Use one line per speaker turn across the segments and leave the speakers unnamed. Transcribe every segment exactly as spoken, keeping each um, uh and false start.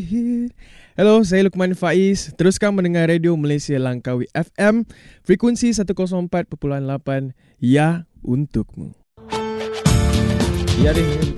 Hello, saya Luqman Faiz. Teruskan mendengar Radio Malaysia Langkawi F M, frekuensi seratus empat perpuluhan lapan, ya untukmu. Ya,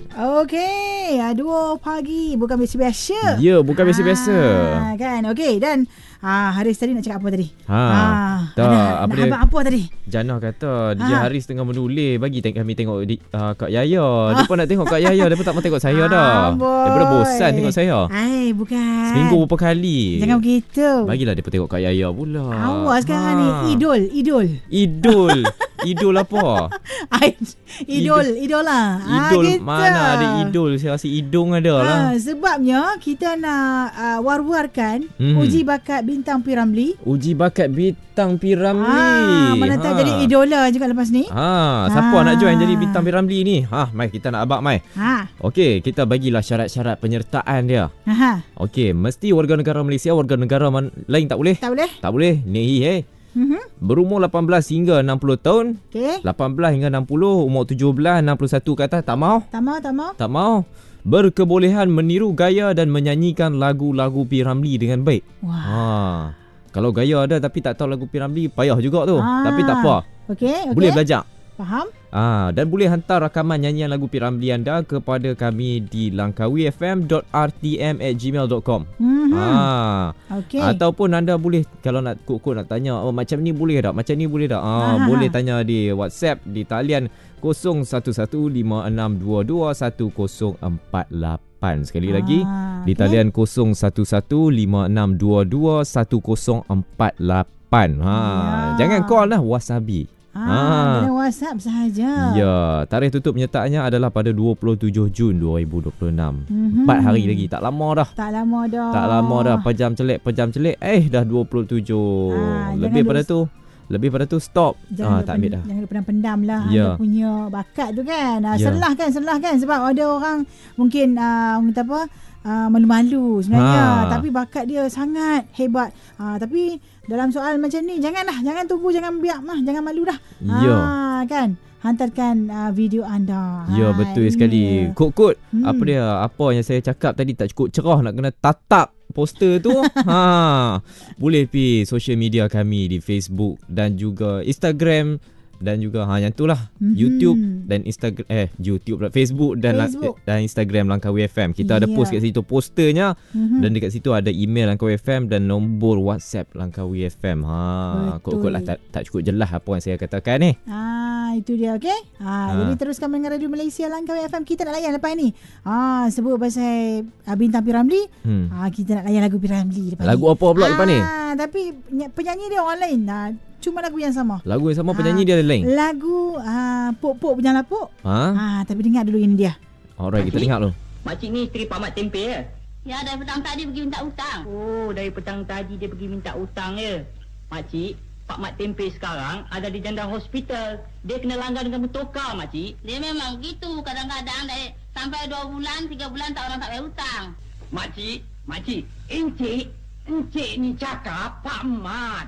Okey, dua pagi bukan biasa-biasa.
Ya, bukan biasa-biasa.
Ha, kan, okey. Dan ha, Haris tadi nak cakap apa tadi?
Ha, ha tak,
nak,
apa
nak
dia?
Abang apa tadi?
Janah kata, dia
Ha.
Haris tengah menulis. Bagi teng- kami tengok di, uh, Kak Yaya. Dia pun nak tengok Kak Yaya. Dia pun tak mau tengok saya dah.
Amboi.
Dia pun bosan tengok saya.
Ai, bukan.
Seminggu berapa kali.
Jangan begitu.
Bagilah dia pun tengok Kak Yaya pula.
Awas sekarang
Ha.
ni. Idol, idol.
Idol. Idol apa?
Ai, idol, idola.
Idol
ha, gitu.
mana ada idol? Saya rasa hidung ada lah.
Ha, sebabnya kita nak uh, war-warkan
Mhm.
uji bakat bintang P. Ramlee.
Uji bakat bintang P. Ramlee.
Ah, mana tahu jadi idola juga lepas ni.
Ha, siapa
Ah.
nak join jadi bintang P. Ramlee ni? Ha, mai kita nak abak mai.
Ha.
Okey, kita bagilah syarat-syarat penyertaan dia.
Ha.
Okey, mesti warga negara Malaysia, warga negara man- lain tak boleh?
Tak boleh?
Tak boleh. Ni eh.
Mhm.
Berumur lapan belas hingga enam puluh tahun.
Okey.
lapan belas hingga enam puluh, umur tujuh belas enam puluh satu ke atas tak mau?
Tak mau, tak mau.
Tak mau. Berkebolehan meniru gaya dan menyanyikan lagu-lagu P. Ramlee dengan baik.
Wah.
Ha. Kalau gaya ada tapi tak tahu lagu P. Ramlee, payah juga tu.
Ah.
Tapi tak apa.
Okey, okey.
Boleh belajar.
Faham?
Ah, dan boleh hantar rakaman nyanyian lagu P. Ramlee anda kepada kami di langkawifm dot r t m at gmail dot com.
Mhm.
Ah.
Okey.
Ataupun anda boleh, kalau nak kod-kod nak tanya, oh, macam ni boleh tak? Macam ni boleh tak? Ah,
Ah,
boleh
ah.
tanya di WhatsApp di talian kosong satu satu lima enam dua dua satu kosong empat lapan. Sekali lagi
Ah,
di
okey.
talian kosong satu satu lima enam dua dua satu kosong empat lapan. Ha,
Ya.
jangan call lah, wasabi.
Ah,
Ah.
boleh WhatsApp sahaja.
Ya, tarikh tutup penyertaannya adalah pada dua puluh tujuh Jun dua ribu dua puluh enam.
Mhm.
Empat hari lagi, tak lama dah.
Tak lama dah.
Tak lama dah, pejam celik, pejam celik. Eh, dah dua puluh tujuh.
Ah,
lebih
jangan
pada
duk-
tu, lebih pada tu stop.
Jangan
Ah,
duk
tak ambil
pen-
dah.
Jangan duk pendam-pendam lah
Ya.
anda punya bakat tu kan. Ah,
Ya.
Selah kan, selah kan. Sebab ada orang mungkin uh, orang kata apa, uh, malu-malu sebenarnya.
Ha.
Tapi bakat dia sangat hebat. Uh, tapi dalam soal macam ni, janganlah. Jangan tunggu, jangan biar lah. Jangan malu dah.
Ya.
Ah, kan. Hantarkan uh, video anda.
Ya,
Ha,
betul
ini
sekali.
dia.
Kod-kod,
Hmm.
apa dia? Apa yang saya cakap tadi tak cukup cerah, nak kena tatap poster tu. ha. Boleh pergi social media kami di Facebook dan juga Instagram dan juga ha yang itulah
Mhm.
YouTube dan Instagram eh YouTube pula, Facebook dan
Facebook.
La, dan Instagram Langkawi F M. Kita ada
Ya.
post kat situ posternya.
Mhm.
Dan dekat situ ada email Langkawi F M dan nombor WhatsApp Langkawi F M. Ha,
Betul.
kod-kod lah tak, tak cukup jelas apa yang saya katakan ni.
Ah, itu dia, okey. Ah,
Ah.
jadi teruskan mendengar Radio Malaysia Langkawi F M. Kita nak layan lepas ni. Ah, sebut pasal ah, bintang P. Ramlee.
Hmm.
Ah, kita nak layan lagu P. Ramlee lepas
Lagu
ni.
apa pula lepas ni?
Ah, tapi ny- penyanyi dia orang lain. Ah, cuma lagu yang sama.
Lagu yang sama,
Ah.
penyanyi dia lain.
Lagu ah, Pok-Pok Punya Lapuk.
Ha?
Ah, tapi dengar dulu ini dia.
Alright, kita dengar dulu.
Makcik ni isteri Pak Mat Tempe ya?
Ya, dari petang tadi pergi minta hutang.
Oh, dari petang tadi dia pergi minta hutang ya? Makcik, Pak Mat Tempe sekarang ada di janda hospital. Dia kena langgar dengan motorkar, makcik.
Dia memang begitu. Kadang-kadang dari sampai dua bulan, tiga bulan tak orang tak bayar hutang.
Makcik, makcik, encik, encik ni cakap Pak Mat.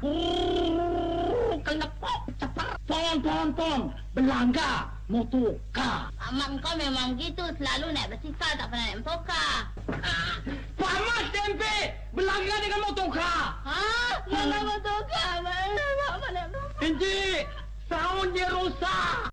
Oh, kena pop, cepat. Pom, pom, pom. Belanggar motorkar.
Amak kau memang begitu. Selalu naik basikal, tak pernah naik motorkar.
Ah, Pak Mat Tempe belanggar dengan motorkar.
Ha? Mana motorkar? Mana nak naik motorkar?
Encik, sound dia rosak.